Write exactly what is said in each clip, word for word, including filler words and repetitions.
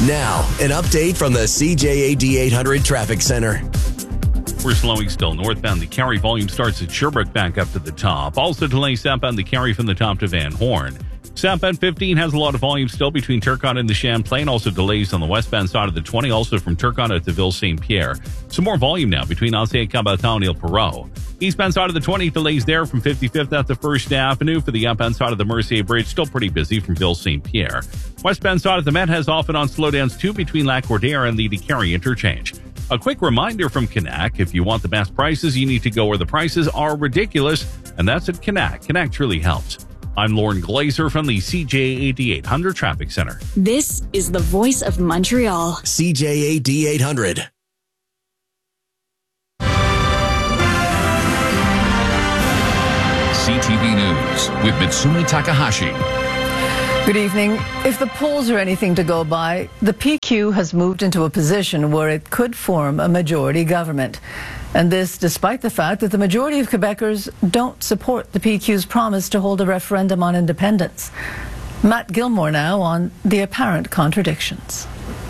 Now, an update from the C J A D eight hundred Traffic Center. We're slowing still northbound. The Cary volume starts at Sherbrooke back up to the top. Also delays southbound the Cary from the top to Van Horn. Southbound fifteen has a lot of volume still between Turcotte and the Champlain. Also delays on the westbound side of the twenty, also from Turcotte to Ville Saint Pierre. Some more volume now between Ancien Caboton and Ile Perrot. Eastbound side of the twenty, delays there from fifty-fifth out to First Avenue. For the outbound side of the Mercier Bridge, still pretty busy from Ville Saint Pierre. Westbound side of the Met has off and on slowdowns too between Lac-Cordaire and the Cary interchange. A quick reminder from Canac, if you want the best prices, you need to go where the prices are ridiculous, and that's at Canac. Canac truly helps. I'm Lauren Glazer from the C J A D eight hundred Traffic Center. This is the voice of Montreal. C J A D eight hundred. C T V News with Mitsumi Takahashi. Good evening. If the polls are anything to go by, the P Q has moved into a position where it could form a majority government. And this despite the fact that the majority of Quebecers don't support the P Q's promise to hold a referendum on independence. Matt Gilmore now on the apparent contradictions.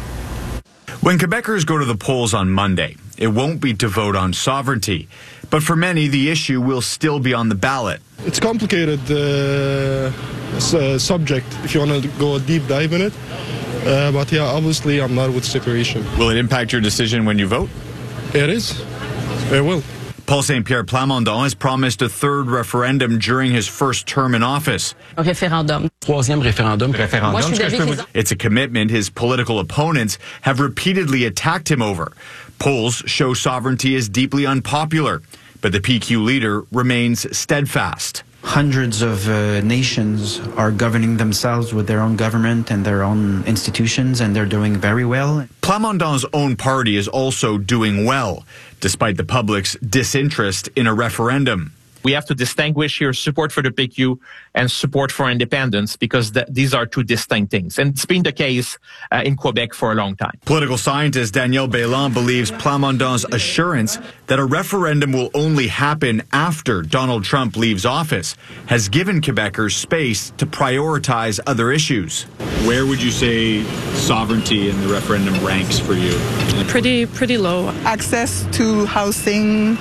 When Quebecers go to the polls on Monday, it won't be to vote on sovereignty. But for many, the issue will still be on the ballot. It's a complicated uh, uh, subject if you want to go a deep dive in it. Uh, but yeah, obviously I'm not with separation. Will it impact your decision when you vote? It is. It will. Paul Saint Pierre Plamondon has promised a third referendum during his first term in office. Référendum. Troisième référendum. Référendum. It's a commitment his political opponents have repeatedly attacked him over. Polls show sovereignty is deeply unpopular, but the P Q leader remains steadfast. Hundreds of uh, nations are governing themselves with their own government and their own institutions, and they're doing very well. Plamondon's own party is also doing well, despite the public's disinterest in a referendum. We have to distinguish here support for the P Q and support for independence, because th- these are two distinct things. And it's been the case uh, in Quebec for a long time. Political scientist Danielle Bélan believes Plamondon's assurance that a referendum will only happen after Donald Trump leaves office has given Quebecers space to prioritize other issues. Where would you say sovereignty in the referendum ranks for you? Pretty, pretty low. Access to housing,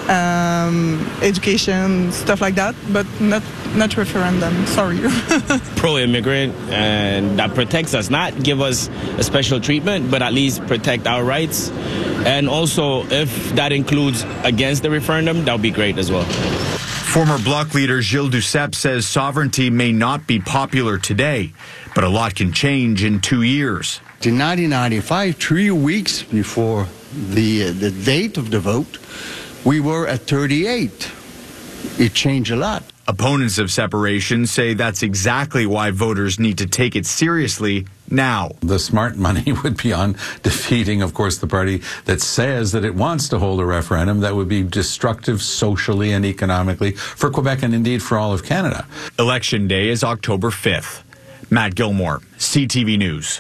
um, education, stuff like that, but not not referendum. Sorry. Pro-immigrant, and that protects us, not give us a special treatment, but at least protect our rights. And also, if that includes against the referendum, that would be great as well. Former Bloc leader Gilles Duceppe says sovereignty may not be popular today, but a lot can change in two years. In nineteen ninety-five, three weeks before the, uh, the date of the vote, we were at thirty-eight. It changed a lot. Opponents of separation say that's exactly why voters need to take it seriously now. The smart money would be on defeating, of course, the party that says that it wants to hold a referendum that would be destructive socially and economically for Quebec and indeed for all of Canada. Election day is October fifth. Matt Gilmore, C T V News.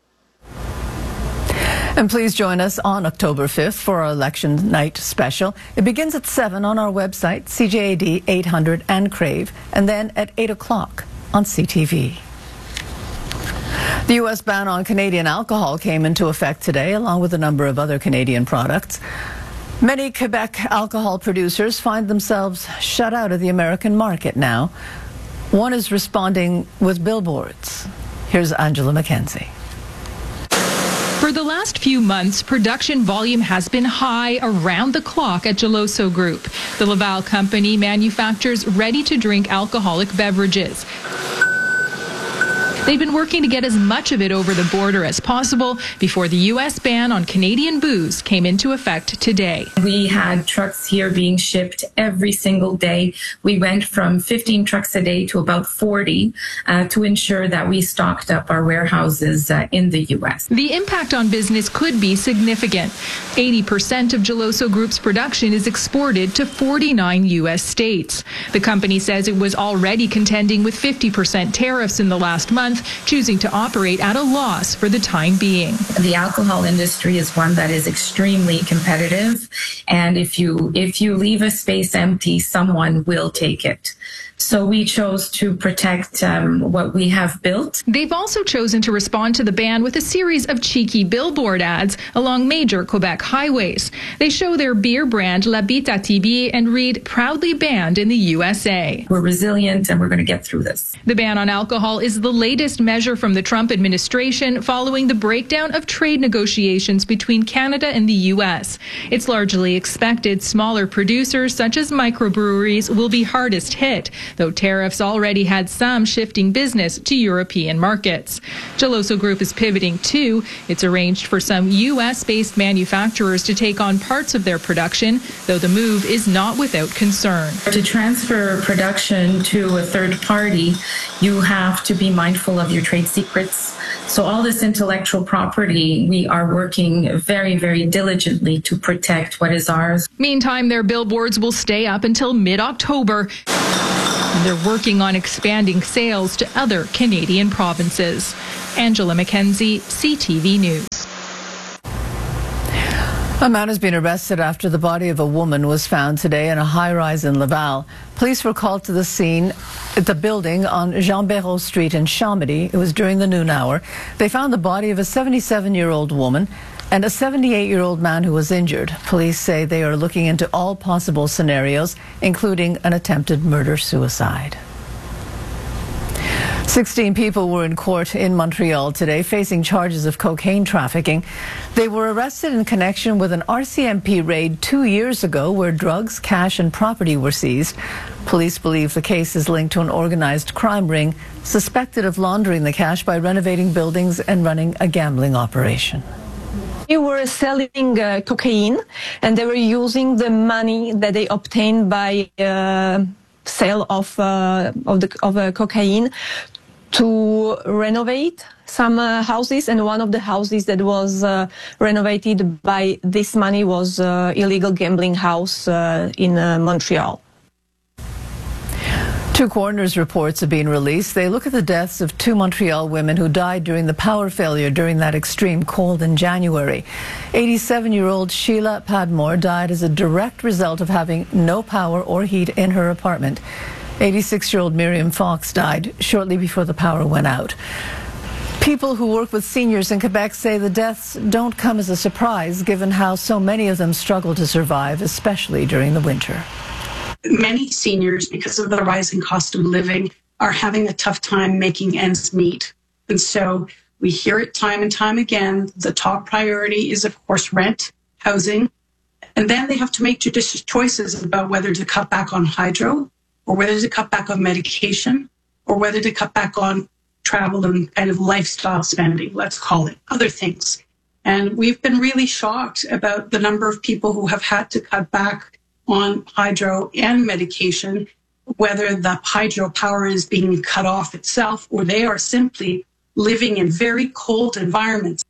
And please join us on October fifth for our election night special. It begins at seven on our website, C J A D eight hundred and Crave, and then at eight o'clock on C T V. The U S ban on Canadian alcohol came into effect today, along with a number of other Canadian products. Many Quebec alcohol producers find themselves shut out of the American market now. One is responding with billboards. Here's Angela McKenzie. For the last few months, production volume has been high around the clock at Geloso Group. The Laval company manufactures ready-to-drink alcoholic beverages. They've been working to get as much of it over the border as possible before the U S ban on Canadian booze came into effect today. We had trucks here being shipped every single day. We went from fifteen trucks a day to about forty uh, to ensure that we stocked up our warehouses uh, in the U S. The impact on business could be significant. eighty percent of Geloso Group's production is exported to forty-nine U S states. The company says it was already contending with fifty percent tariffs in the last month, choosing to operate at a loss for the time being. The alcohol industry is one that is extremely competitive, and if you if you leave a space empty, someone will take it. So we chose to protect um, what we have built. They've also chosen to respond to the ban with a series of cheeky billboard ads along major Quebec highways. They show their beer brand La Bite and read, proudly banned in the U S A. We're resilient and we're going to get through this. The ban on alcohol is the latest measure from the Trump administration following the breakdown of trade negotiations between Canada and the U S. It's largely expected smaller producers such as microbreweries will be hardest hit, though tariffs already had some shifting business to European markets. Geloso Group is pivoting too. It's arranged for some U S-based manufacturers to take on parts of their production, though the move is not without concern. To transfer production to a third party, you have to be mindful of your trade secrets. So all this intellectual property, we are working very, very diligently to protect what is ours. Meantime, their billboards will stay up until mid-October. And they're working on expanding sales to other Canadian provinces. Angela McKenzie, C T V News. A man has been arrested after the body of a woman was found today in a high-rise in Laval. Police were called to the scene at the building on Jean Béraud Street in Chomedy. It was during the noon hour. They found the body of a seventy-seven-year-old woman and a seventy-eight-year-old man who was injured. Police say they are looking into all possible scenarios, including an attempted murder-suicide. sixteen people were in court in Montreal today facing charges of cocaine trafficking. They were arrested in connection with an R C M P raid two years ago where drugs, cash and property were seized. Police believe the case is linked to an organized crime ring suspected of laundering the cash by renovating buildings and running a gambling operation. They were selling uh, cocaine, and they were using the money that they obtained by uh, sale of uh, of the of uh, cocaine to renovate some uh, houses, and one of the houses that was uh, renovated by this money was uh, illegal gambling house uh, in uh, Montreal. Two coroner's reports have been released. They look at the deaths of two Montreal women who died during the power failure during that extreme cold in January. eighty-seven-year-old Sheila Padmore died as a direct result of having no power or heat in her apartment. eighty-six-year-old Miriam Fox died shortly before the power went out. People who work with seniors in Quebec say the deaths don't come as a surprise, given how so many of them struggle to survive, especially during the winter. Many seniors, because of the rising cost of living, are having a tough time making ends meet. And so we hear it time and time again. The top priority is, of course, rent, housing, and then they have to make judicious choices about whether to cut back on hydro, or whether to cut back on medication, or whether to cut back on travel and kind of lifestyle spending, let's call it, other things. And we've been really shocked about the number of people who have had to cut back on hydro and medication, whether the hydro power is being cut off itself or they are simply living in very cold environments.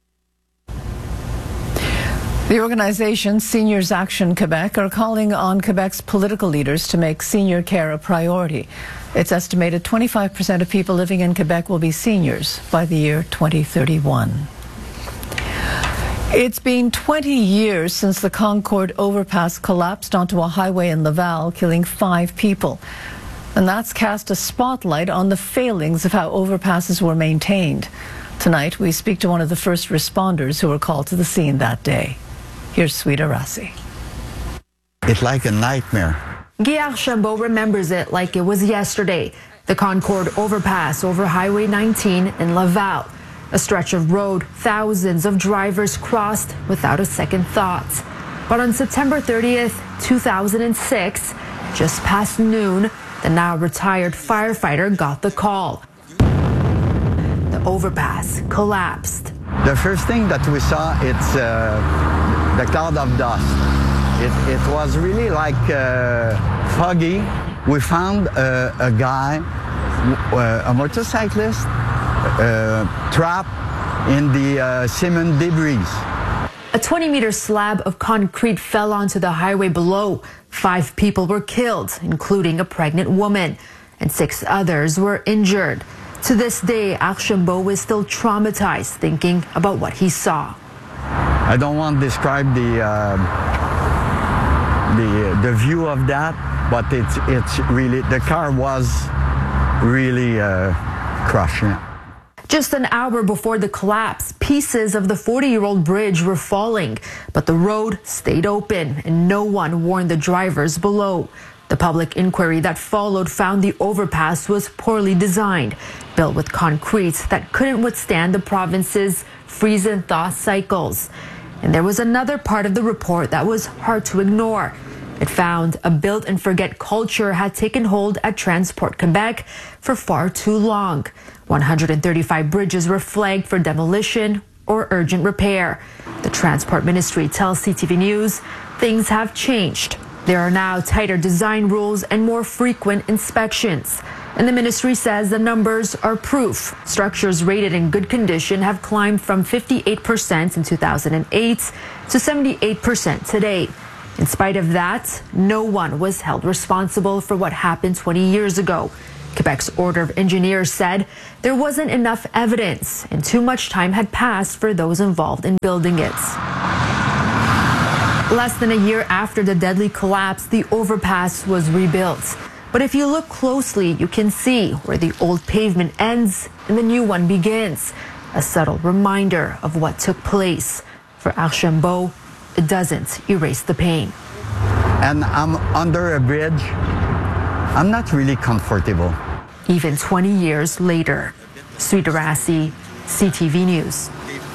The organization Seniors Action Quebec are calling on Quebec's political leaders to make senior care a priority. It's estimated twenty-five percent of people living in Quebec will be seniors by the year twenty thirty-one. It's been twenty years since the Concord overpass collapsed onto a highway in Laval, killing five people. And that's cast a spotlight on the failings of how overpasses were maintained. Tonight, we speak to one of the first responders who were called to the scene that day. Here's Sweeta Rassi. It's like a nightmare. Guy Archambault remembers it like it was yesterday. The Concord overpass over Highway nineteen in Laval. A stretch of road thousands of drivers crossed without a second thought. But on September thirtieth, two thousand six, just past noon, the now retired firefighter got the call. The overpass collapsed. The first thing that we saw, it's uh, the cloud of dust. It, it was really like uh, foggy. We found uh, a guy, uh, a motorcyclist, Uh, trapped in the uh, cement debris. A twenty meter slab of concrete fell onto the highway below. Five people were killed, including a pregnant woman, and six others were injured. To this day, Archambault is still traumatized thinking about what he saw. I don't want to describe the, uh, the, the view of that, but it's it's really, the car was really uh, crushed. Yeah. Just an hour before the collapse, pieces of the forty-year-old bridge were falling, but the road stayed open and no one warned the drivers below. The public inquiry that followed found the overpass was poorly designed, built with concrete that couldn't withstand the province's freeze and thaw cycles. And there was another part of the report that was hard to ignore. It found a build and forget culture had taken hold at Transport Quebec for far too long. one hundred thirty-five bridges were flagged for demolition or urgent repair. The Transport Ministry tells C T V News things have changed. There are now tighter design rules and more frequent inspections. And the ministry says the numbers are proof. Structures rated in good condition have climbed from fifty-eight percent in two thousand eight to seventy-eight percent today. In spite of that, no one was held responsible for what happened twenty years ago. Quebec's Order of Engineers said there wasn't enough evidence and too much time had passed for those involved in building it. Less than a year after the deadly collapse, the overpass was rebuilt. But if you look closely, you can see where the old pavement ends and the new one begins. A subtle reminder of what took place. For Archambault, it doesn't erase the pain. And I'm under a bridge. I'm not really comfortable. Even twenty years later. Sweet Arasi, C T V News.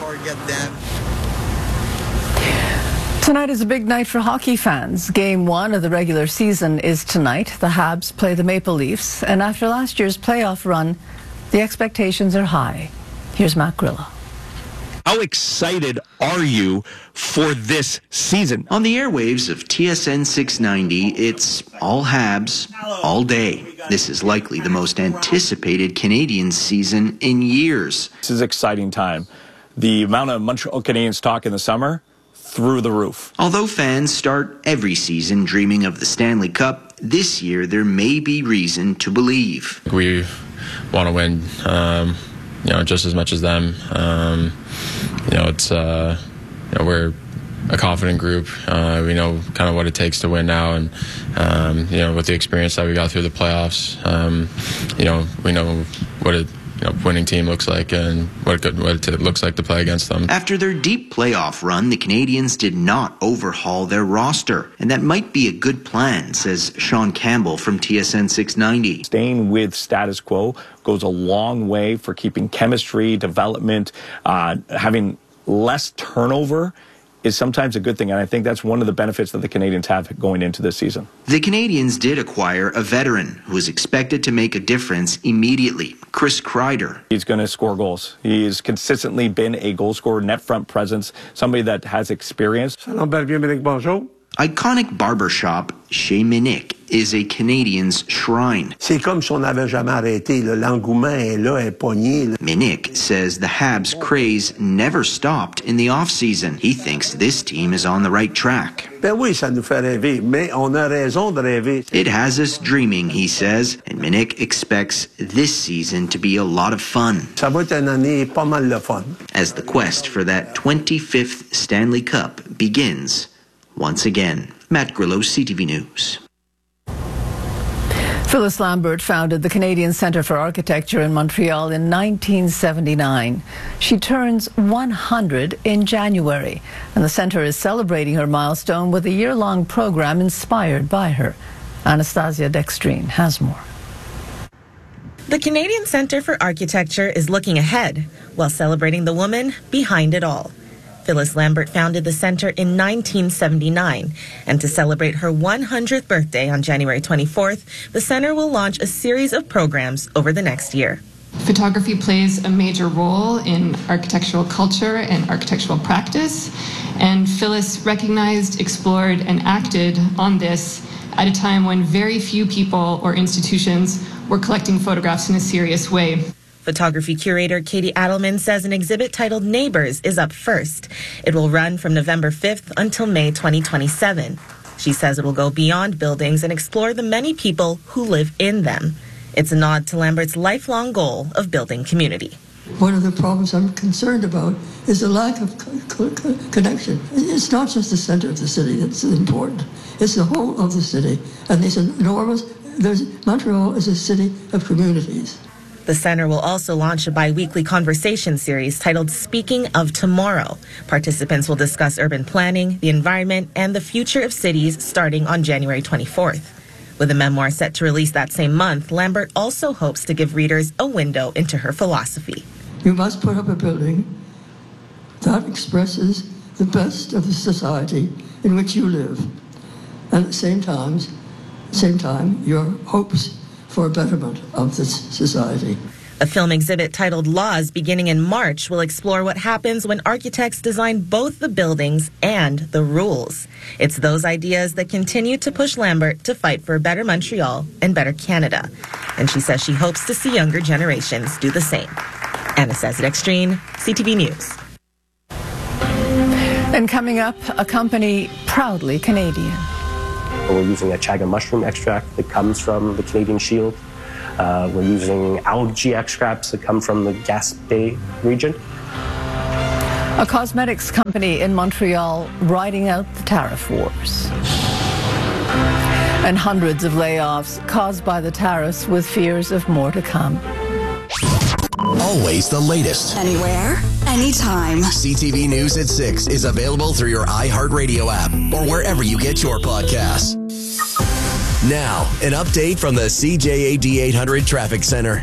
Tonight is a big night for hockey fans. Game one of the regular season is tonight. The Habs play the Maple Leafs, and after last year's playoff run, the expectations are high. Here's Matt Grillo. How excited are you for this season? On the airwaves of T S N six ninety, it's all Habs, all day. This is likely the most anticipated Canadian season in years. This is an exciting time. The amount of Montreal Canadiens talk in the summer, through the roof. Although fans start every season dreaming of the Stanley Cup, this year there may be reason to believe. We want to win, um, you know, just as much as them. Um, you know, it's uh, you know, we're a confident group. Uh, we know kind of what it takes to win now, and um, you know, with the experience that we got through the playoffs, um, you know, we know what a you know, winning team looks like and what it, could, what it looks like to play against them. After their deep playoff run, the Canadiens did not overhaul their roster, and that might be a good plan, says Sean Campbell from T S N six ninety. Staying with status quo goes a long way for keeping chemistry, development, uh, having less turnover is sometimes a good thing, and I think that's one of the benefits that the Canadiens have going into this season. The Canadiens did acquire a veteran who is expected to make a difference immediately, Chris Kreider. He's going to score goals. He's consistently been a goal scorer, net front presence, somebody that has experience. Iconic barbershop Chez Minic is a Canadien's shrine. C'est comme si on n'avait jamais arrêté. L'engouement est là, est pogné. Minic says the Habs craze never stopped in the off-season. He thinks this team is on the right track. Ben oui, ça nous fait rêver, mais on a raison de rêver. It has us dreaming, he says, and Minic expects this season to be a lot of fun. Ça va être une année pas mal de fun. As the quest for that twenty-fifth Stanley Cup begins once again. Matt Grillo, C T V News. Phyllis Lambert founded the Canadian Centre for Architecture in Montreal in nineteen seventy-nine. She turns one hundred in January, and the centre is celebrating her milestone with a year-long program inspired by her. Anastasia Dextrine has more. The Canadian Centre for Architecture is looking ahead while celebrating the woman behind it all. Phyllis Lambert founded the center in nineteen seventy-nine, and to celebrate her one hundredth birthday on January twenty-fourth, the center will launch a series of programs over the next year. Photography plays a major role in architectural culture and architectural practice, and Phyllis recognized, explored, and acted on this at a time when very few people or institutions were collecting photographs in a serious way. Photography curator Katie Adelman says an exhibit titled Neighbors is up first. It will run from November fifth until May twenty twenty-seven. She says it will go beyond buildings and explore the many people who live in them. It's a nod to Lambert's lifelong goal of building community. One of the problems I'm concerned about is the lack of co- co- connection. It's not just the center of the city that's important. It's the whole of the city. And there's enormous, there's, Montreal is a city of communities. The center will also launch a bi-weekly conversation series titled Speaking of Tomorrow. Participants will discuss urban planning, the environment, and the future of cities starting on January twenty-fourth. With a memoir set to release that same month, Lambert also hopes to give readers a window into her philosophy. You must put up a building that expresses the best of the society in which you live, and at the same time, same time, your hopes for a betterment of this society. A film exhibit titled Laws beginning in March will explore what happens when architects design both the buildings and the rules. It's those ideas that continue to push Lambert to fight for a better Montreal and better Canada. And she says she hopes to see younger generations do the same. Anna Sazit-Extreme, C T V News. And coming up, a company proudly Canadian. We're using a chaga mushroom extract that comes from the Canadian Shield. Uh, we're using algae extracts that come from the Gaspé region. A cosmetics company in Montreal riding out the tariff wars. And hundreds of layoffs caused by the tariffs with fears of more to come. Always the latest. Anywhere, anytime. C T V News at six is available through your iHeartRadio app or wherever you get your podcasts. Now, an update from the C J A D eight hundred Traffic Center.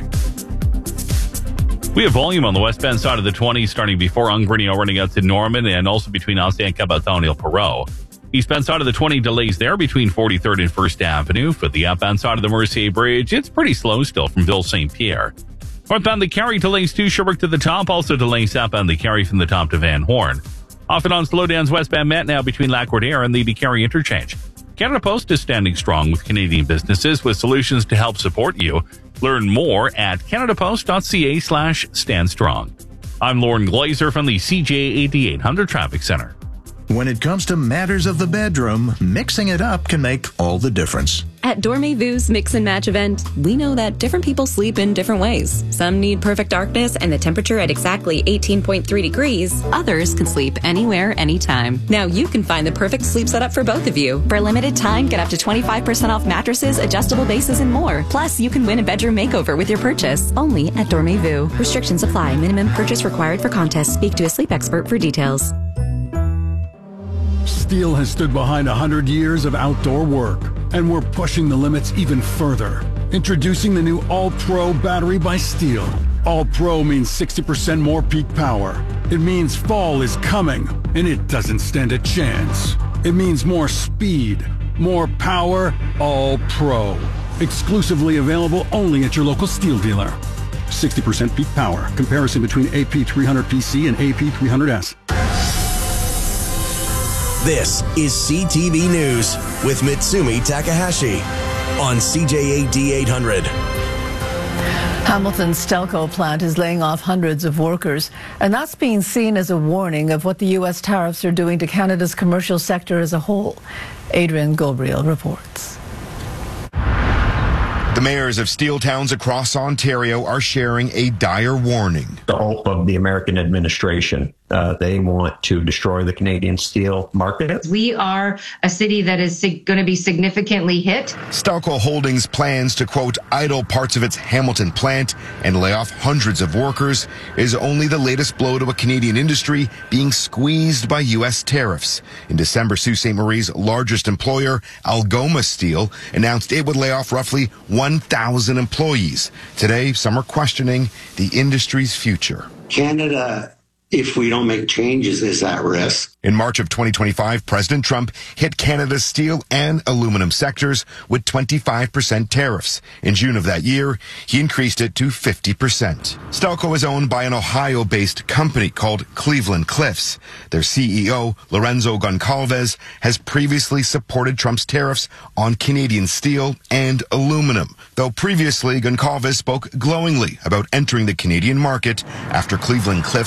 We have volume on the westbound side of the twenty, starting before Ungrinio running out to Norman, and also between Ancien Cabaton and Perot. Eastbound side of the twenty, delays there between forty-third and First Avenue. For the outbound side of the Mercier Bridge, it's pretty slow still from Ville Saint Pierre. Northbound the Carry delays to Sherbrooke to the top, also delays southbound the Carry from the top to Van Horn. Off and on slowdowns westbound Met now between Lac-Roder and the Carry interchange. Canada Post is standing strong with Canadian businesses with solutions to help support you. Learn more at canadapost.ca slash stand strong. I'm Lauren Glazer from the C J A D eight hundred Traffic Center. When it comes to matters of the bedroom, mixing it up can make all the difference. At Dormez-Vu's Mix and Match event, we know that different people sleep in different ways. Some need perfect darkness and the temperature at exactly eighteen point three degrees. Others can sleep anywhere, anytime. Now you can find the perfect sleep setup for both of you. For a limited time, get up to twenty-five percent off mattresses, adjustable bases, and more. Plus, you can win a bedroom makeover with your purchase. Only at Dormez-Vu. Restrictions apply. Minimum purchase required for contest. Speak to a sleep expert for details. Steel has stood behind one hundred years of outdoor work, and we're pushing the limits even further. Introducing the new All-Pro battery by Steel. All-Pro means sixty percent more peak power. It means fall is coming, and it doesn't stand a chance. It means more speed, more power, All-Pro. Exclusively available only at your local Steel dealer. sixty percent peak power. Comparison between A P three hundred P C and A P three hundred S. This is C T V News with Mitsumi Takahashi on C J A D eight hundred. Hamilton's Stelco plant is laying off hundreds of workers, and that's being seen as a warning of what the U S tariffs are doing to Canada's commercial sector as a whole. Adrian Gobriel reports. The mayors of steel towns across Ontario are sharing a dire warning. The hope of the American administration. Uh, they want to destroy the Canadian steel market. We are a city that is sig- going to be significantly hit. Stelco Holdings plans to, quote, idle parts of its Hamilton plant and lay off hundreds of workers is only the latest blow to a Canadian industry being squeezed by U S tariffs. In December, Sault Ste. Marie's largest employer, Algoma Steel, announced it would lay off roughly one thousand employees. Today, some are questioning the industry's future. Canada, if we don't make changes, is at risk. In March of twenty twenty-five, President Trump hit Canada's steel and aluminum sectors with twenty-five percent tariffs. In June of that year, he increased it to fifty percent. Stelco is owned by an Ohio-based company called Cleveland Cliffs. Their C E O, Lorenzo Goncalves, has previously supported Trump's tariffs on Canadian steel and aluminum, though previously Goncalves spoke glowingly about entering the Canadian market after Cleveland Cliffs purchased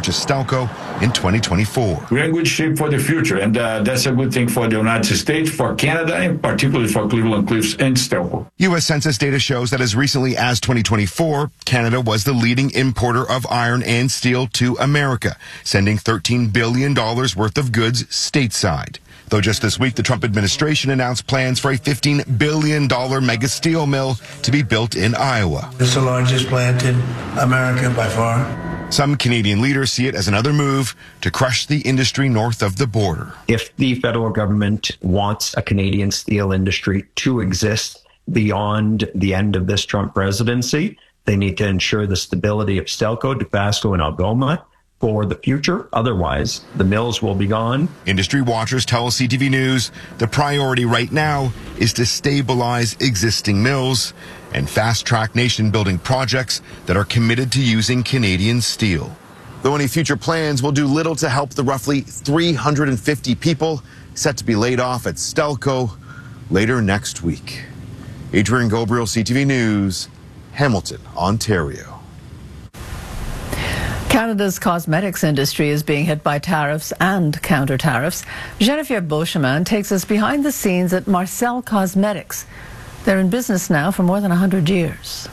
purchase Stelco in twenty twenty-four. We're in good shape for the future, and uh, that's a good thing for the United States, for Canada, and particularly for Cleveland-Cliffs and Stelco. U S Census data shows that as recently as twenty twenty-four, Canada was the leading importer of iron and steel to America, sending thirteen billion dollars worth of goods stateside. Though just this week, the Trump administration announced plans for a fifteen billion dollars mega steel mill to be built in Iowa. It's the largest plant in America by far. Some Canadian leaders see it as another move to crush the industry north of the border. If the federal government wants a Canadian steel industry to exist beyond the end of this Trump presidency, they need to ensure the stability of Stelco, Dofasco, and Algoma for the future. Otherwise, the mills will be gone. Industry watchers tell C T V News the priority right now is to stabilize existing mills and fast-track nation-building projects that are committed to using Canadian steel. Though any future plans will do little to help the roughly three hundred fifty people set to be laid off at Stelco later next week. Adrian Gobriel, C T V News, Hamilton, Ontario. Canada's cosmetics industry is being hit by tariffs and counter-tariffs. Geneviève Beauchemin takes us behind the scenes at Marcel Cosmetics. They're in business now for more than one hundred years.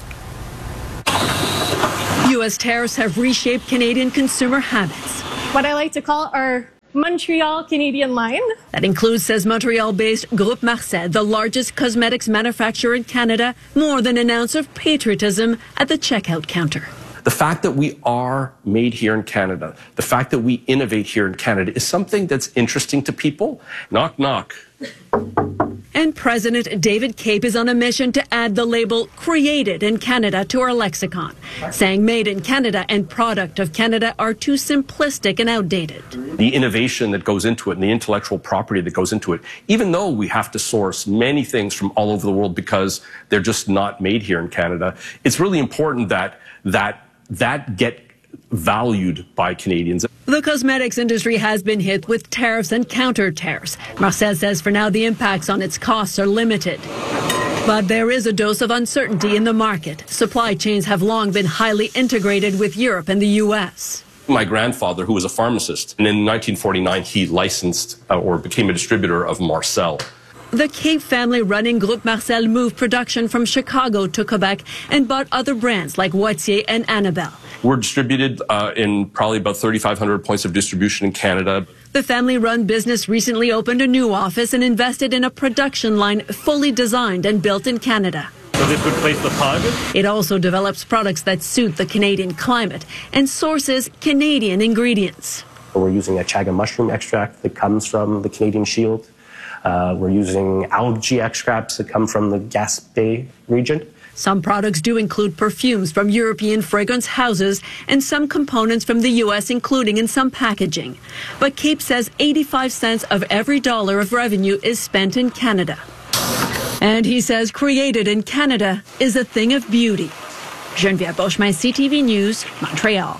U S tariffs have reshaped Canadian consumer habits. What I like to call our Montreal Canadian line. That includes, says Montreal-based Groupe Marcel, the largest cosmetics manufacturer in Canada, more than an ounce of patriotism at the checkout counter. The fact that we are made here in Canada, the fact that we innovate here in Canada is something that's interesting to people. Knock, knock. And President David Cape is on a mission to add the label Created in Canada to our lexicon, saying Made in Canada and Product of Canada are too simplistic and outdated. The innovation that goes into it and the intellectual property that goes into it, even though we have to source many things from all over the world because they're just not made here in Canada, it's really important that that that get valued by Canadians. The cosmetics industry has been hit with tariffs and counter-tariffs. Marcel says for now the impacts on its costs are limited. But there is a dose of uncertainty in the market. Supply chains have long been highly integrated with Europe and the U S. My grandfather, who was a pharmacist, and in nineteen forty-nine he licensed uh, or became a distributor of Marcel. The Cape family running Groupe Marcel moved production from Chicago to Quebec and bought other brands like Wattier and Annabelle. We're distributed uh, in probably about thirty-five hundred points of distribution in Canada. The family-run business recently opened a new office and invested in a production line fully designed and built in Canada. So this would place the target? It also develops products that suit the Canadian climate and sources Canadian ingredients. We're using a chaga mushroom extract that comes from the Canadian Shield. Uh, we're using algae extracts that come from the Gaspé region. Some products do include perfumes from European fragrance houses and some components from the U S, including in some packaging. But Cape says eighty-five cents of every dollar of revenue is spent in Canada. And he says created in Canada is a thing of beauty. Geneviève Beauchemin, C T V News, Montreal.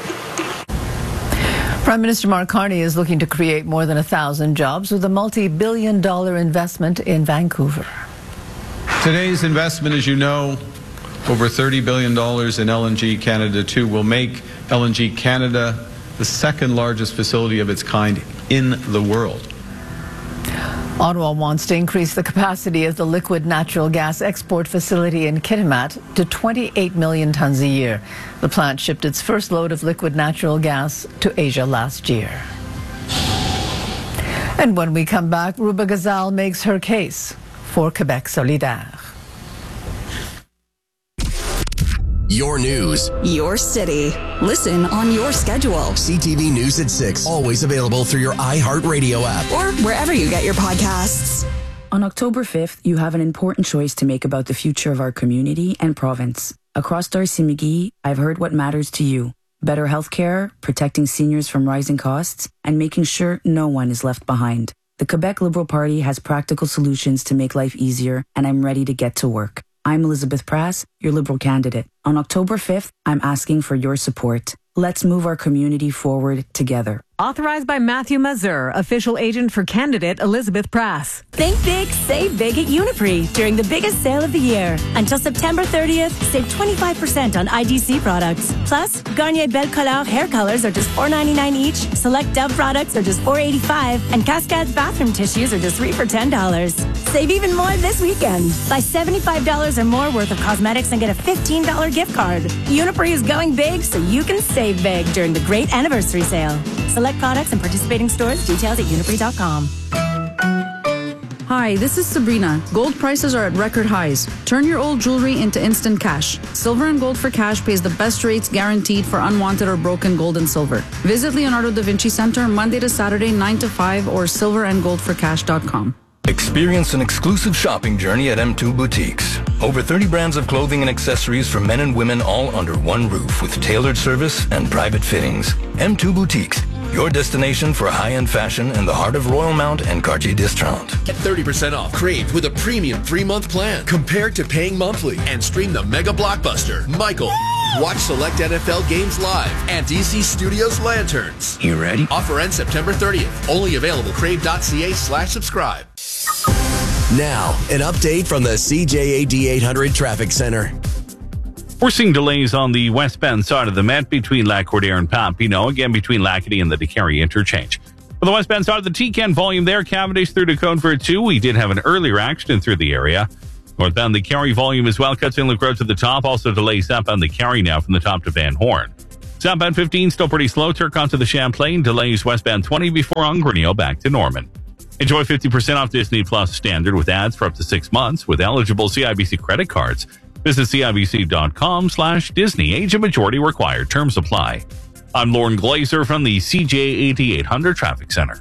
Prime Minister Mark Carney is looking to create more than a thousand jobs with a multi-billion dollar investment in Vancouver. Today's investment, as you know, over thirty billion dollars in L N G Canada two will make L N G Canada the second largest facility of its kind in the world. Ottawa wants to increase the capacity of the liquid natural gas export facility in Kitimat to twenty-eight million tons a year. The plant shipped its first load of liquid natural gas to Asia last year. And when we come back, Ruba Ghazal makes her case for Quebec Solidaire. Your news. Your city. Listen on your schedule. C T V News at six. Always available through your iHeartRadio app. Or wherever you get your podcasts. On October fifth, you have an important choice to make about the future of our community and province. Across Darcy-McGee, I've heard what matters to you. Better healthcare, protecting seniors from rising costs, and making sure no one is left behind. The Quebec Liberal Party has practical solutions to make life easier, and I'm ready to get to work. I'm Elizabeth Prass, your Liberal candidate. On October fifth, I'm asking for your support. Let's move our community forward together. Authorized by Matthew Mazur, official agent for candidate Elizabeth Prass. Think big, save big at Uniprix during the biggest sale of the year. Until September thirtieth, save twenty-five percent on I D C products. Plus, Garnier Belle Couleur hair colors are just four ninety-nine each, select Dove products are just four eighty-five, and Cascade bathroom tissues are just three for ten dollars. Save even more this weekend. Buy seventy-five dollars or more worth of cosmetics and get a fifteen dollars gift card. Uniprix is going big so you can save big during the great anniversary sale. Select products and participating stores. Details at uniprix dot com. Hi, this is Sabrina. Gold prices are at record highs. Turn your old jewelry into instant cash. Silver and Gold for Cash pays the best rates guaranteed for unwanted or broken gold and silver. Visit Leonardo da Vinci Center Monday to Saturday, nine to five, or silver and gold for cash dot com. Experience an exclusive shopping journey at M two Boutiques. Over thirty brands of clothing and accessories for men and women all under one roof with tailored service and private fittings. M two Boutiques, your destination for high-end fashion in the heart of Royal Mount and Cartier d'Estrade. Get thirty percent off Crave with a premium three-month plan compared to paying monthly, and stream the mega blockbuster, Michael. Watch select N F L games live and D C Studios Lanterns. You ready? Offer ends September thirtieth. Only available crave.ca slash subscribe. Now, an update from the C J A D eight hundred Traffic Center. We're seeing delays on the westbound side of the Met between Lac-Courtier and Papineau, again between Lacadie and the DeCarry interchange. For the westbound side of the T C A N volume there, Cavendish through to Codeford two. We did have an earlier accident through the area. Northbound the Carry volume as well cuts Inlook Road to the top. Also delays southbound the Carry now from the top to Van Horn. Southbound fifteen still pretty slow. Turk to the Champlain. Delays westbound twenty before Ungrineo back to Norman. Enjoy fifty percent off Disney Plus Standard with ads for up to six months with eligible C I B C credit cards. Visit cibc.com slash Disney. Age and majority required. Terms apply. I'm Lauren Glazer from the C J A D eight hundred Traffic Center.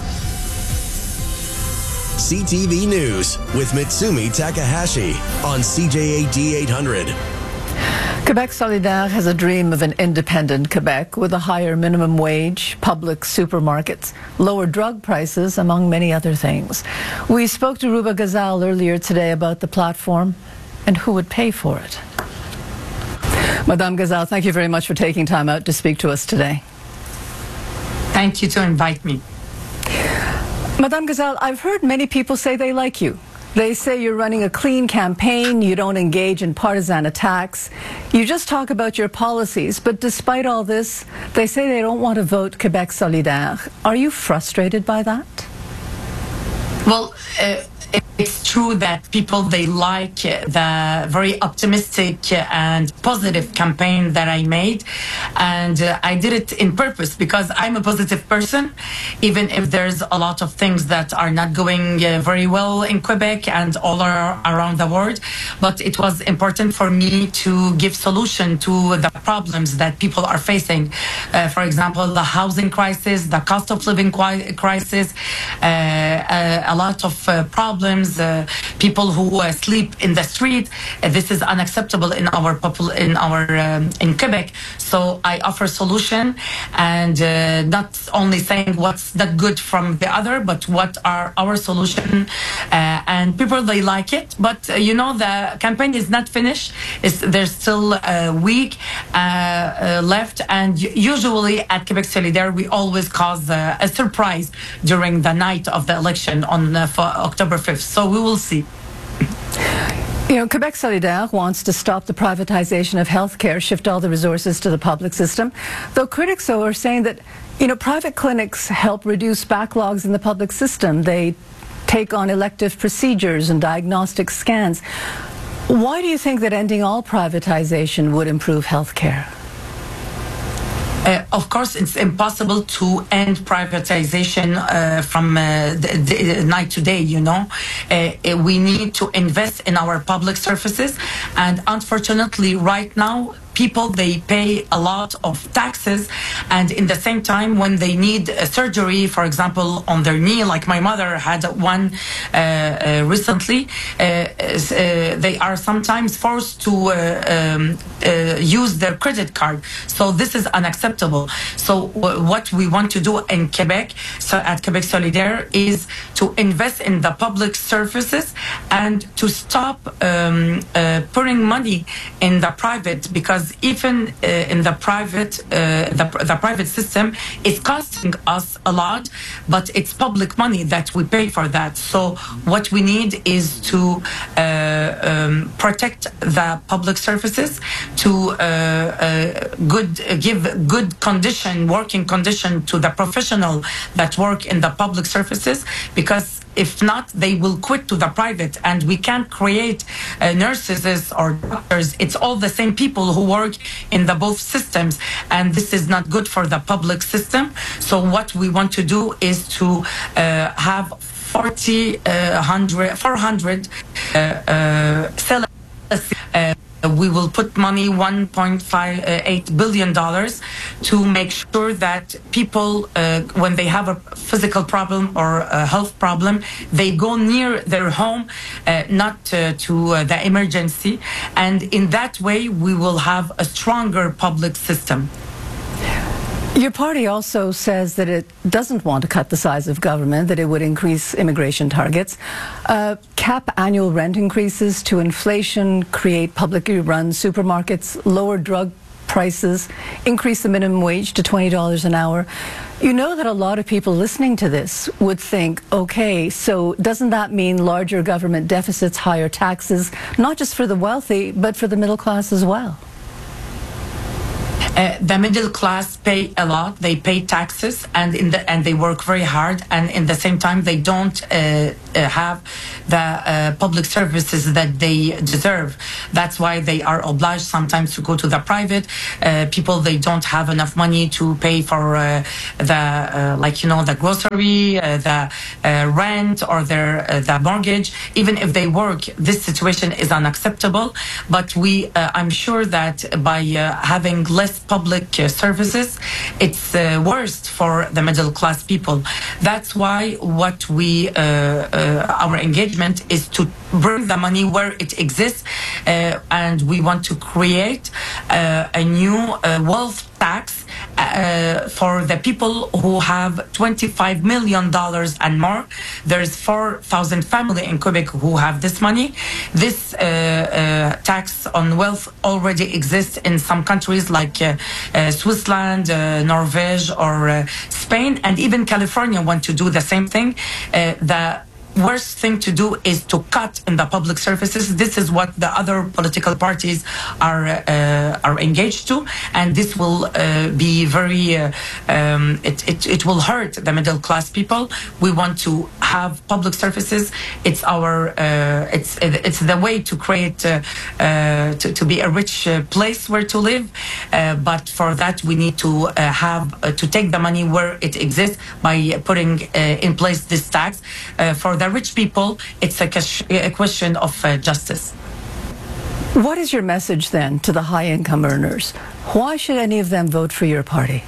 C T V News with Mitsumi Takahashi on C J A D eight hundred. Quebec Solidaire has a dream of an independent Quebec with a higher minimum wage, public supermarkets, lower drug prices, among many other things. We spoke to Ruba Ghazal earlier today about the platform and who would pay for it. Madame Ghazal, thank you very much for taking time out to speak to us today. Thank you to invite me. Madame Ghazal, I've heard many people say they like you. They say you're running a clean campaign, you don't engage in partisan attacks, you just talk about your policies, but despite all this, they say they don't want to vote Quebec Solidaire. Are you frustrated by that? Well, uh, it's true that people, they like the very optimistic and positive campaign that I made. And uh, I did it in purpose because I'm a positive person, even if there's a lot of things that are not going uh, very well in Quebec and all are around the world. But it was important for me to give solution to the problems that people are facing. Uh, for example, the housing crisis, the cost of living crisis, uh, uh, a lot of uh, problems. Uh, people who uh, sleep in the street. Uh, this is unacceptable in our popul- in our um, in Quebec. So I offer solution, and uh, not only saying what's not good from the other, but what are our solution. Uh, and people, they like it. But uh, you know, the campaign is not finished. It's, there's still a week uh, uh, left, and usually at Quebec Solidaire we always cause uh, a surprise during the night of the election on uh, for October fifth. So we will see. You know, Quebec Solidaire wants to stop the privatization of healthcare, shift all the resources to the public system. Though critics, though, are saying that, you know, private clinics help reduce backlogs in the public system. They take on elective procedures and diagnostic scans. Why do you think that ending all privatization would improve healthcare? Uh, of course, it's impossible to end privatization uh, from uh, the, the night to day, you know. Uh, we need to invest in our public services. And unfortunately, right now, people, they pay a lot of taxes, and in the same time, when they need a surgery, for example, on their knee, like my mother had one uh, uh, recently, uh, uh, they are sometimes forced to uh, um, uh, use their credit card. So this is unacceptable. So w- what we want to do in Quebec, so at Quebec Solidaire, is to invest in the public services and to stop um, uh, putting money in the private, because because even uh, in the private, uh, the, the private system, it's costing us a lot, but it's public money that we pay for that. So what we need is to uh, um, protect the public services, to uh, uh, good uh, give good condition, working condition to the professional that work in the public services, because if not, they will quit to the private, and we can't create uh, nurses or doctors. It's all the same people who work in the both systems, and this is not good for the public system. So what we want to do is to uh, have forty, uh, hundred, four hundred uh, uh, sellers. Uh, we will put money, one point five eight billion dollars, to make sure that people, uh, when they have a physical problem or a health problem, they go near their home, uh, not uh, to uh, the emergency. And in that way, we will have a stronger public system. Your party also says that it doesn't want to cut the size of government, that it would increase immigration targets, uh, cap annual rent increases to inflation, create publicly run supermarkets, lower drug prices, increase the minimum wage to twenty dollars an hour. You know that a lot of people listening to this would think, okay, so doesn't that mean larger government deficits, higher taxes, not just for the wealthy, but for the middle class as well? Uh, the middle class pay a lot. They pay taxes, and in the and they work very hard. And in the same time, they don't uh, uh, have the uh, public services that they deserve. That's why they are obliged sometimes to go to the private. Uh, people, they don't have enough money to pay for uh, the uh, like you know the grocery, uh, the uh, rent, or their uh, the mortgage. Even if they work, this situation is unacceptable. But we, uh, I'm sure that by uh, having less public uh, services, it's uh, worst for the middle class people. That's why what we, uh, uh, our engagement is to bring the money where it exists, uh, and we want to create uh, a new uh, wealth tax uh, for the people who have twenty-five million dollars and more. There's four thousand families in Quebec who have this money. This uh, uh, tax on wealth already exists in some countries like uh, uh, Switzerland, uh, Norway, or uh, Spain, and even California want to do the same thing. Uh, the worst thing to do is to cut in the public services. This is what the other political parties are uh, are engaged to, and this will uh, be very uh, um, it, it it will hurt the middle class people. We want to have public services. It's our uh, it's it's the way to create uh, uh, to, to be a rich uh, place where to live, uh, but for that we need to uh, have uh, to take the money where it exists by putting uh, in place this tax. Uh, for the rich people, it's a, a question of uh, justice. What is your message then to the high income earners? Why should any of them vote for your party?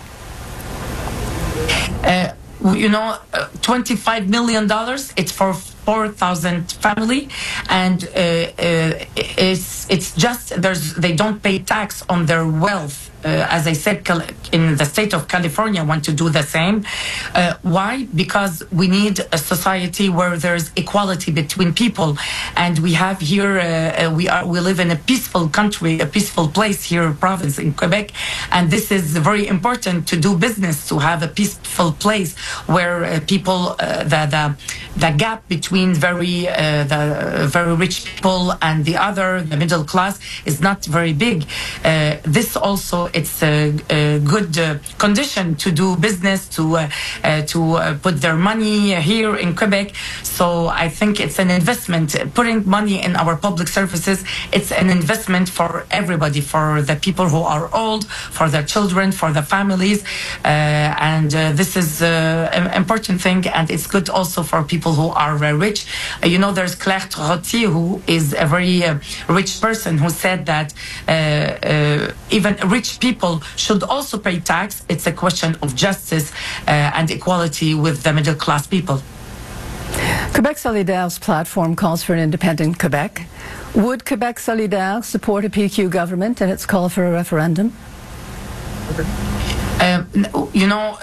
Uh, you know, uh, twenty-five million dollars, it's for four thousand family, and uh, uh, it's it's just there's they don't pay tax on their wealth. Uh, as I said, in the state of California, want to do the same. Uh, why? Because we need a society where there's equality between people, and we have here. Uh, we are we live in a peaceful country, a peaceful place here, province in Quebec, and this is very important to do business, to have a peaceful place where uh, people uh, the, the the gap between very uh, the very rich people and the other, the middle class, is not very big. Uh, this also. It's a, a good uh, condition to do business, to uh, uh, to uh, put their money here in Quebec. So I think it's an investment. Putting money in our public services, it's an investment for everybody, for the people who are old, for their children, for the families. Uh, and uh, this is uh, an important thing, and it's good also for people who are uh, rich. Uh, you know, there's Claire Trottier, who is a very uh, rich person, who said that uh, uh, even rich people People should also pay tax. It's a question of justice uh, and equality with the middle class people. Quebec Solidaire's platform calls for an independent Quebec. Would Quebec Solidaire support a P Q government and its call for a referendum? Uh, you know,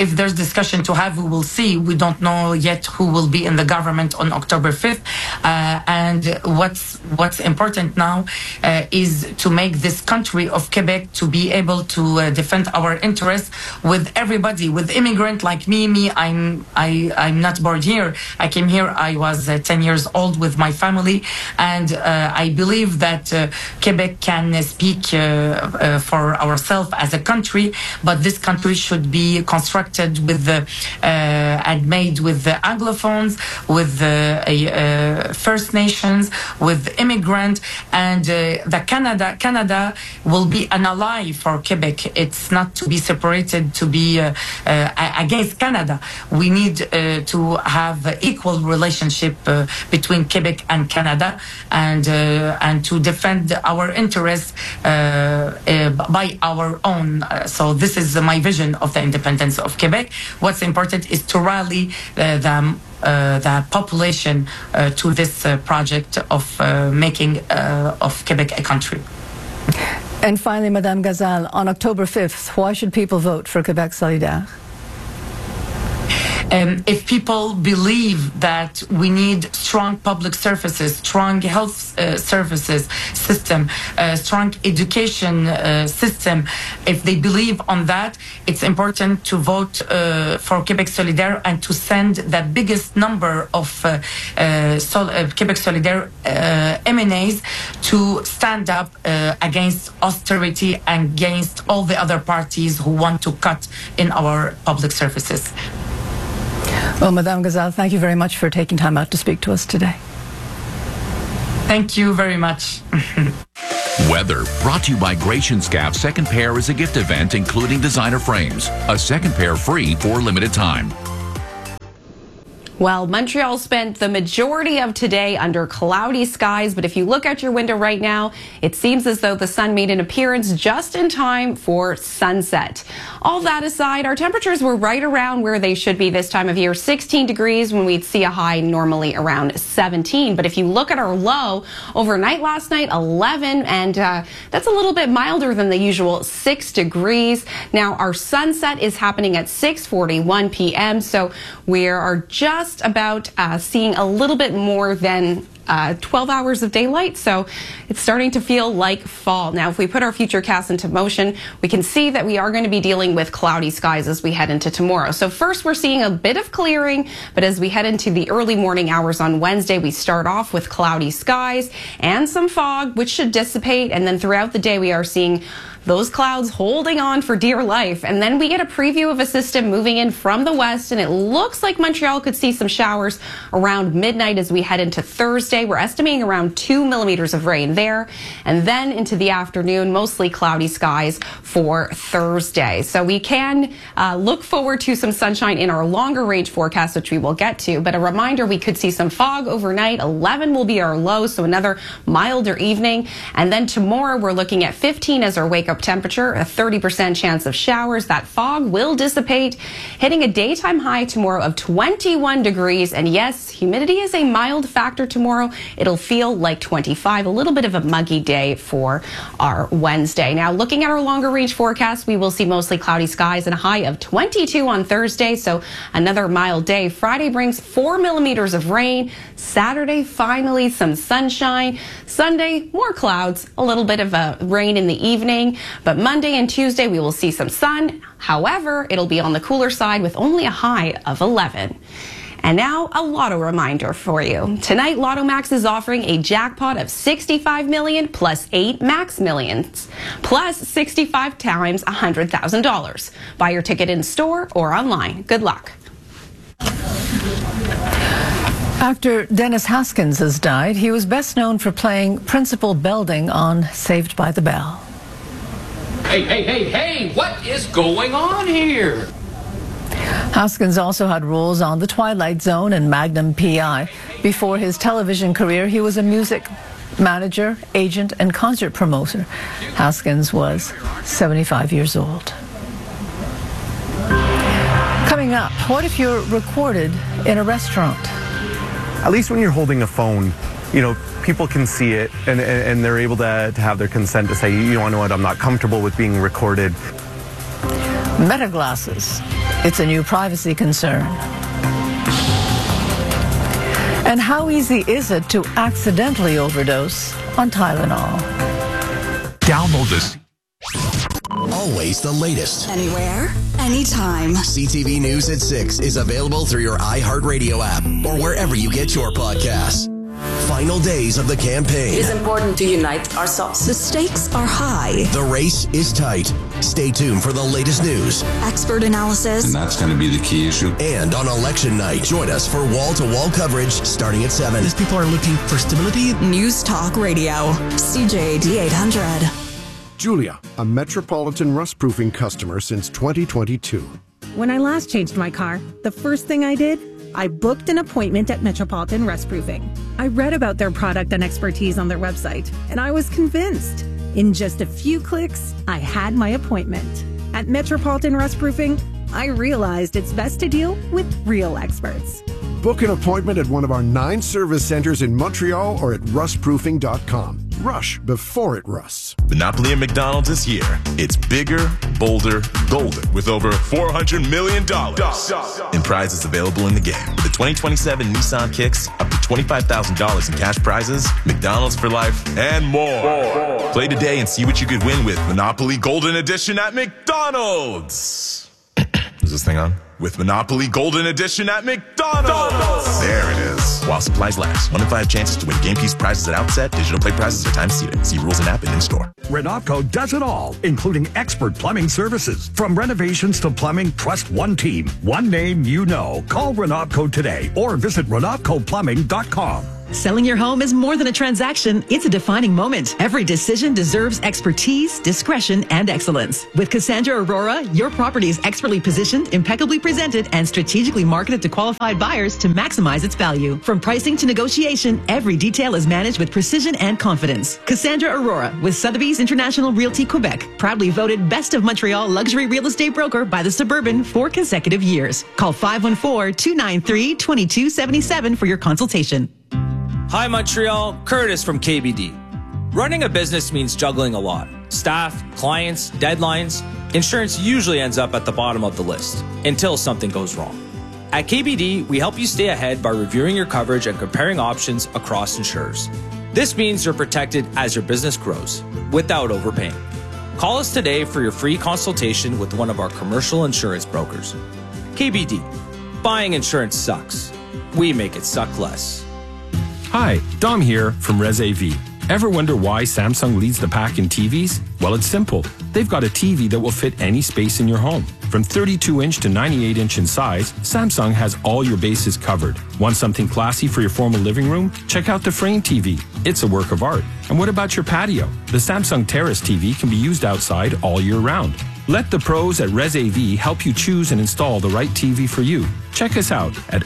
if there's discussion to have, we will see. We don't know yet who will be in the government on October fifth. Uh, and what's what's important now uh, is to make this country of Quebec to be able to uh, defend our interests with everybody, with immigrant like me. Me, I'm I I'm not born here. I came here. I was uh, ten years old with my family, and uh, I believe that uh, Quebec can uh, speak uh, uh, for ourselves as a country, but this country should be constructed with the uh, and made with the Anglophones, with the uh, First Nations, with immigrant, and uh, the Canada. Canada will be an ally for Quebec. It's not to be separated, to be uh, uh, against Canada. We need uh, to have equal relationship uh, between Quebec and Canada, and uh, and to defend our interests uh, uh, by our own. Uh, so this is my vision of the independence of Quebec. What's important is to rally uh, the uh, the population uh, to this uh, project of uh, making uh, of Quebec a country. And finally, Madame Ghazal, on October fifth, why should people vote for Quebec Solidaire? Um, if people believe that we need strong public services, strong health uh, services system, uh, strong education uh, system, if they believe on that, it's important to vote uh, for Quebec Solidaire and to send the biggest number of uh, uh, Sol- uh, Quebec Solidaire uh, M N As to stand up uh, against austerity and against all the other parties who want to cut in our public services. Well, Madame Ghazal, thank you very much for taking time out to speak to us today. Thank you very much. Weather brought to you by Gratian Scaff. Second pair is a gift event including designer frames. A second pair free for limited time. Well, Montreal spent the majority of today under cloudy skies, but if you look out your window right now, it seems as though the sun made an appearance just in time for sunset. All that aside, our temperatures were right around where they should be this time of year, sixteen degrees when we'd see a high normally around seventeen. But if you look at our low overnight last night, eleven, and uh, that's a little bit milder than the usual six degrees. Now, our sunset is happening at six forty-one p m, so we are just about uh, seeing a little bit more than uh, twelve hours of daylight, so it's starting to feel like fall. Now, if we put our futurecast into motion, we can see that we are going to be dealing with cloudy skies as we head into tomorrow. So first, we're seeing a bit of clearing, but as we head into the early morning hours on Wednesday, we start off with cloudy skies and some fog, which should dissipate, and then throughout the day, we are seeing those clouds holding on for dear life. And then we get a preview of a system moving in from the west, and it looks like Montreal could see some showers around midnight as we head into Thursday. We're estimating around two millimeters of rain there. And then into the afternoon, mostly cloudy skies for Thursday. So we can uh, look forward to some sunshine in our longer range forecast, which we will get to. But a reminder, we could see some fog overnight. eleven will be our low, so another milder evening. And then tomorrow, we're looking at fifteen as our wake up temperature, a thirty percent chance of showers. That fog will dissipate, hitting a daytime high tomorrow of twenty-one degrees. And yes, humidity is a mild factor tomorrow. It'll feel like twenty-five, a little bit of a muggy day for our Wednesday. Now, looking at our longer range forecast, we will see mostly cloudy skies and a high of twenty-two on Thursday, so another mild day. Friday brings four millimeters of rain. Saturday, finally some sunshine. Sunday, more clouds, a little bit of a rain in the evening. But Monday and Tuesday, we will see some sun. However, it'll be on the cooler side with only a high of eleven. And now a lotto reminder for you. Tonight, Lotto Max is offering a jackpot of sixty-five million plus eight Max Millions, plus sixty-five times one hundred thousand dollars. Buy your ticket in store or online. Good luck. Actor Dennis Haskins has died. He was best known for playing Principal Belding on Saved by the Bell. Hey, hey, hey, hey, what is going on here? Haskins also had roles on The Twilight Zone and Magnum P I. Before his television career, he was a music manager, agent, and concert promoter. Haskins was seventy-five years old. Coming up, what if you're recorded in a restaurant? At least when you're holding a phone, you know, people can see it and, and, and they're able to, to have their consent to say, you know what, I'm not comfortable with being recorded. Meta glasses. It's a new privacy concern. And how easy is it to accidentally overdose on Tylenol? Download this. Always the latest. Anywhere, anytime. C T V News at six is available through your iHeartRadio app or wherever you get your podcasts. Final days of the campaign. It is important to unite ourselves. The stakes are high. The race is tight. Stay tuned for the latest news. Expert analysis. And that's going to be the key issue. And on election night, join us for wall-to-wall coverage starting at seven. As people are looking for stability. News Talk Radio. C J A D eight hundred. Julia, a Metropolitan rust-proofing customer since twenty twenty-two. When I last changed my car, the first thing I did, I booked an appointment at Metropolitan Rustproofing. I read about their product and expertise on their website, and I was convinced. In just a few clicks, I had my appointment. At Metropolitan Rustproofing, I realized it's best to deal with real experts. Book an appointment at one of our nine service centers in Montreal or at rust proofing dot com. Rush before it rusts. Monopoly at McDonald's this year. It's bigger, bolder, golden with over four hundred million dollars in prizes available in the game. With the twenty twenty-seven Nissan Kicks, up to twenty-five thousand dollars in cash prizes, McDonald's for life, and more. more. Play today and see what you could win with Monopoly Golden Edition at McDonald's. Is this thing on? With Monopoly Golden Edition at McDonald's. There it is. While supplies last. One in five chances to win game piece prizes at outset. Digital play prizes are time seated. See rules and app and in store. Renopco does it all, including expert plumbing services. From renovations to plumbing, trust one team. One name you know. Call Renopco today or visit renopco plumbing dot com. Selling your home is more than a transaction. It's a defining moment. Every decision deserves expertise, discretion, and excellence. With Cassandra Aurora, your property is expertly positioned, impeccably presented, and strategically marketed to qualified buyers to maximize its value. From pricing to negotiation, every detail is managed with precision and confidence. Cassandra Aurora with Sotheby's International Realty Quebec, proudly voted Best of Montreal Luxury Real Estate Broker by the Suburban for consecutive years. Call five one four, two nine three, two two seven seven for your consultation. Hi Montreal, Curtis from K B D. Running a business means juggling a lot. Staff, clients, deadlines. Insurance usually ends up at the bottom of the list until something goes wrong. At K B D, we help you stay ahead by reviewing your coverage and comparing options across insurers. This means you're protected as your business grows without overpaying. Call us today for your free consultation with one of our commercial insurance brokers. K B D. Buying insurance sucks. We make it suck less. Hi, Dom here from ResAV. Ever wonder why Samsung leads the pack in T Vs? Well, it's simple. They've got a T V that will fit any space in your home. From thirty-two inch to ninety-eight inch in size, Samsung has all your bases covered. Want something classy for your formal living room? Check out the Frame T V. It's a work of art. And what about your patio? The Samsung Terrace T V can be used outside all year round. Let the pros at ResAV help you choose and install the right T V for you. Check us out at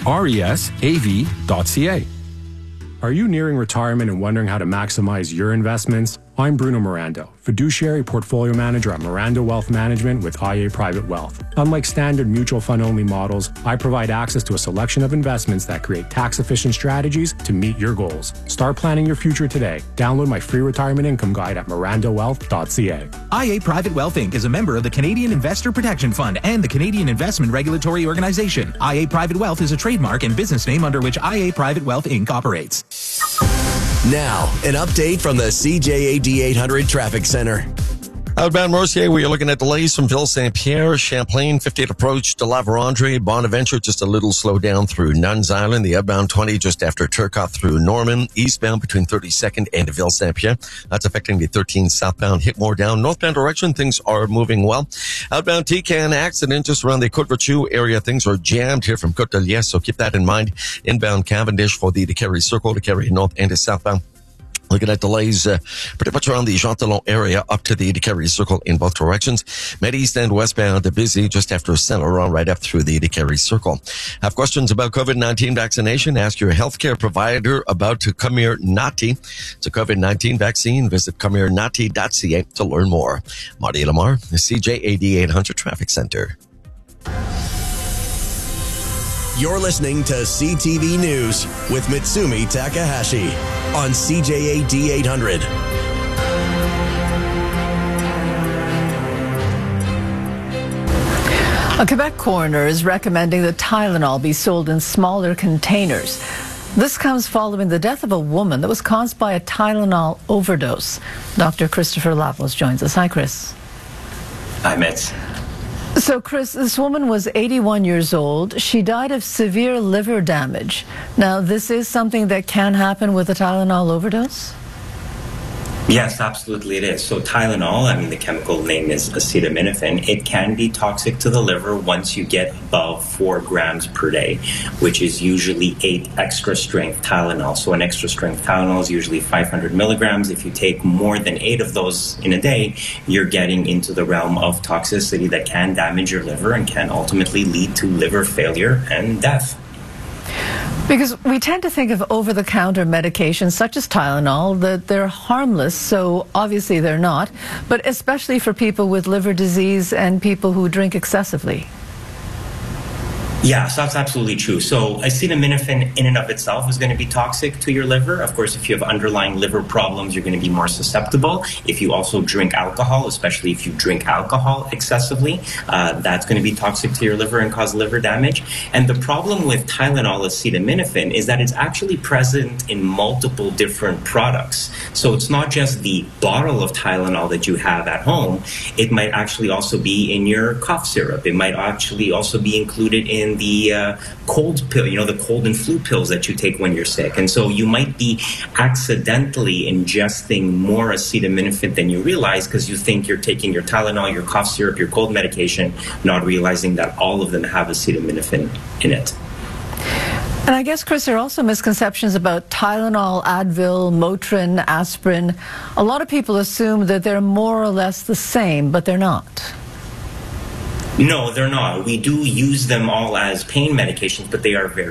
resav dot c a. Are you nearing retirement and wondering how to maximize your investments? I'm Bruno Mirando, fiduciary portfolio manager at Mirando Wealth Management with I A Private Wealth. Unlike standard mutual fund only models, I provide access to a selection of investments that create tax-efficient strategies to meet your goals. Start planning your future today. Download my free retirement income guide at mirando wealth dot c a. I A Private Wealth Incorporated is a member of the Canadian Investor Protection Fund and the Canadian Investment Regulatory Organization. I A Private Wealth is a trademark and business name under which I A Private Wealth Incorporated operates. Now, an update from the C J A D eight hundred Traffic Center. Outbound Mercier, we are looking at delays from Ville Saint Pierre, Champlain, fifty-eight approach to La Vérendrye, Bonaventure, just a little slow down through Nuns Island, the outbound twenty just after Turcotte through Norman, eastbound between thirty-second and Ville Saint Pierre. That's affecting the thirteen southbound, hit more down. Northbound direction, things are moving well. Outbound T C A N accident just around the Côte-Vertu area. Things are jammed here from Côte de Liesse, so keep that in mind. Inbound Cavendish for the DeCarry Circle, DeCarry North and the southbound. Looking at delays uh, pretty much around the Jean Talon area up to the DeCarry Circle in both directions. Med East and westbound busy just after Saint Laurent right up through the DeCarry Circle. Have questions about COVID nineteen vaccination? Ask your healthcare provider about Comirnaty. It's a COVID nineteen vaccine. Visit comirnaty dot c a to learn more. Marty Lamar, the C J A D eight hundred Traffic Center. You're listening to C T V News with Mitsumi Takahashi on C J A D eight hundred. A Quebec coroner is recommending that Tylenol be sold in smaller containers. This comes following the death of a woman that was caused by a Tylenol overdose. Doctor Christopher Lavos joins us. Hi, Chris. Hi, Mitz. So, Chris, this woman was eighty-one years old. She died of severe liver damage. Now, this is something that can happen with a Tylenol overdose? Yes, absolutely it is. So Tylenol, I mean, the chemical name is acetaminophen. It can be toxic to the liver once you get above four grams per day, which is usually eight extra strength Tylenol. So an extra strength Tylenol is usually five hundred milligrams. If you take more than eight of those in a day, you're getting into the realm of toxicity that can damage your liver and can ultimately lead to liver failure and death. Because we tend to think of over-the-counter medications such as Tylenol that they're harmless, so obviously they're not, but especially for people with liver disease and people who drink excessively. Yeah, so that's absolutely true. So acetaminophen in and of itself is going to be toxic to your liver. Of course, if you have underlying liver problems, you're going to be more susceptible. If you also drink alcohol, especially if you drink alcohol excessively, uh, that's going to be toxic to your liver and cause liver damage. And the problem with Tylenol acetaminophen is that it's actually present in multiple different products. So it's not just the bottle of Tylenol that you have at home. It might actually also be in your cough syrup. It might actually also be included in the uh, cold pill, you know, the cold and flu pills that you take when you're sick. And so you might be accidentally ingesting more acetaminophen than you realize because you think you're taking your Tylenol, your cough syrup, your cold medication, not realizing that all of them have acetaminophen in it. And I guess, Chris, there are also misconceptions about Tylenol, Advil, Motrin, aspirin. A lot of people assume that they're more or less the same, but they're not. No, they're not. We do use them all as pain medications, but they are very